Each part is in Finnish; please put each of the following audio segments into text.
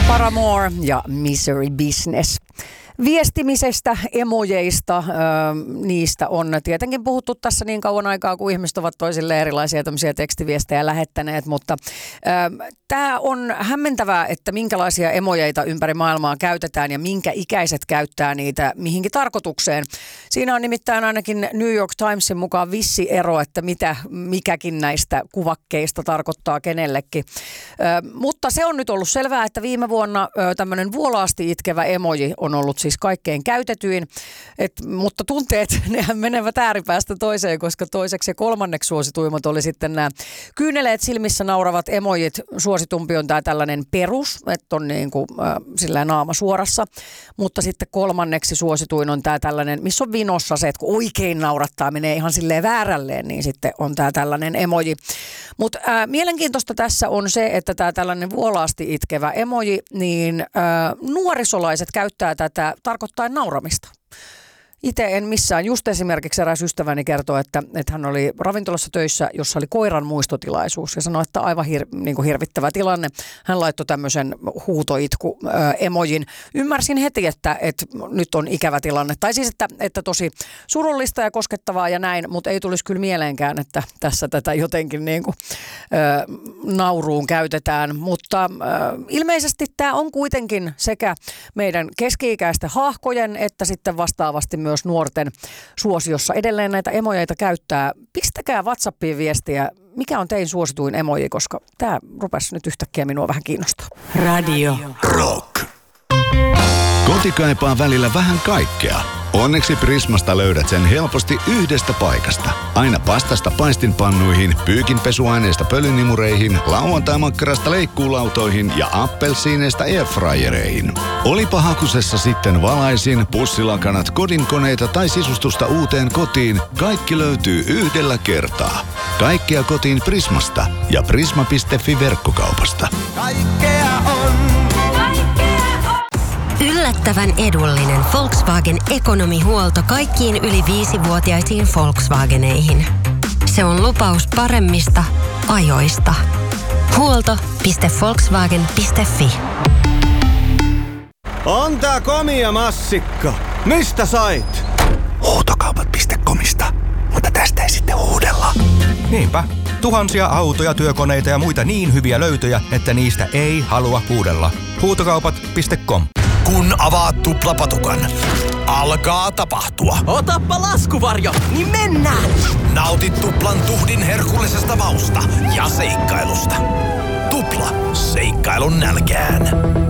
Paramore ja Misery Business. Viestimisestä, emojeista, niistä on tietenkin puhuttu tässä niin kauan aikaa, kun ihmiset ovat toisille erilaisia tämmöisiä tekstiviestejä lähettäneet, mutta tämä on hämmentävää, että minkälaisia emojeita ympäri maailmaa käytetään ja minkä ikäiset käyttää niitä mihinkin tarkoitukseen. Siinä on nimittäin ainakin New York Timesin mukaan vissi ero, että mitä mikäkin näistä kuvakkeista tarkoittaa kenellekin. Mutta se on nyt ollut selvää, että viime vuonna tämmöinen vuolaasti itkevä emoji on ollut siis kaikkein käytetyin, mutta tunteet, nehän menevät ääripäästä toiseen, koska toiseksi ja kolmanneksi suosituimmat oli sitten nämä kyyneleet silmissä nauravat emojit. Suositumpi on tämä tällainen perus, että on niin kuin sillä naama suorassa, mutta sitten kolmanneksi suosituin on tämä tällainen, missä on vinossa se, että kun oikein naurattaa, menee ihan silleen väärälleen, niin sitten on tämä tällainen emoji. Mutta mielenkiintoista tässä on se, että tämä tällainen vuolaasti itkevä emoji, niin nuorisolaiset käyttää tätä tarkoittaa nauramista. Itse en missään. Just esimerkiksi eräs ystäväni kertoi, että hän oli ravintolassa töissä, jossa oli koiran muistotilaisuus ja sanoi, että aivan hirvittävä tilanne. Hän laittoi tämmöisen huutoitku-emojin. Ymmärsin heti, että nyt on ikävä tilanne. Tai siis, että tosi surullista ja koskettavaa ja näin, mutta ei tulisi kyllä mieleenkään, että tässä tätä jotenkin niin kuin, nauruun käytetään. Mutta ilmeisesti tämä on kuitenkin sekä meidän keski-ikäisten haahkojen että sitten vastaavasti myös nuorten suosiossa edelleen näitä emojeita käyttää. Pistäkää WhatsAppiin viestiä, mikä on tein suosituin emoji, koska tämä rupesi nyt yhtäkkiä minua vähän kiinnostaa. Radio Rock. Koti kaipaa välillä vähän kaikkea. Onneksi Prismasta löydät sen helposti yhdestä paikasta. Aina pastasta paistinpannuihin, pyykinpesuaineista pölynimureihin, lauantaimakkarasta leikkuulautoihin ja appelsiineista airfryereihin. Olipa hakusessa sitten valaisin, pussilakanat, kodinkoneita tai sisustusta uuteen kotiin, kaikki löytyy yhdellä kertaa. Kaikkea kotiin Prismasta ja prisma.fi-verkkokaupasta. Kaikkea on. Yllättävän edullinen Volkswagen ekonomihuolto kaikkiin yli 5-vuotiaisiin Volkswageneihin. Se on lupaus paremmista ajoista. Huolto.volkswagen.fi. On tää komia massikka. Mistä sait? Huutokaupat.comista, mutta tästä ei sitten huudella. Niinpä. Tuhansia autoja, työkoneita ja muita niin hyviä löytöjä, että niistä ei halua huudella. Huutokaupat.com. Kun avaat tuplapatukan, alkaa tapahtua. Otappa laskuvarjo, niin mennään! Nautit tuplan tuhdin herkullisesta mausta ja seikkailusta. Tupla, seikkailun nälkään.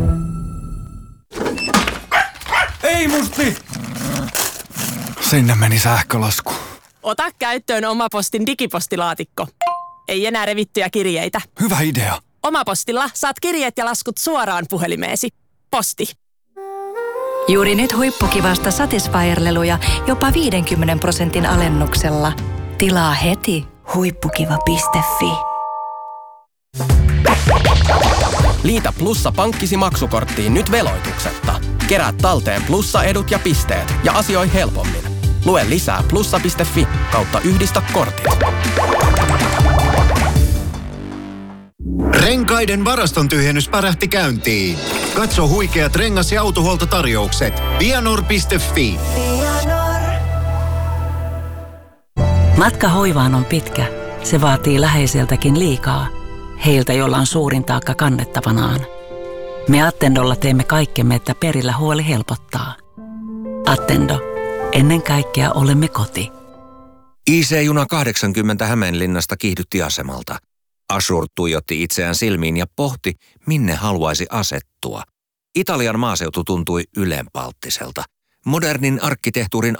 Ei musti! Sinne meni sähkölasku. Ota käyttöön Omapostin digipostilaatikko. Ei enää revittyjä kirjeitä. Hyvä idea. Omapostilla saat kirjeet ja laskut suoraan puhelimeesi. Posti. Juuri nyt huippukivasta Satisfyer-leluja jopa 50% alennuksella. Tilaa heti huippukiva.fi. Liitä Plussa pankkisi maksukorttiin nyt veloituksetta. Kerää talteen Plussa-edut ja pisteet ja asioi helpommin. Lue lisää plussa.fi/yhdistä kortit. Renkaiden varaston tyhjennys pärähti käyntiin. Katso huikeat rengas- ja autohuoltotarjoukset. Vianor.fi. Matka hoivaan on pitkä. Se vaatii läheiseltäkin liikaa. Heiltä, joilla on suurin taakka kannettavanaan. Me Attendolla teemme kaikkemme, että perillä huoli helpottaa. Attendo. Ennen kaikkea olemme koti. IC-juna 80 Hämeenlinnasta kiihdytti asemalta. Ashur tuijotti itseään silmiin ja pohti, minne haluaisi asettua. Italian maaseutu tuntui ylenpalttiselta. Modernin arkkitehtuurin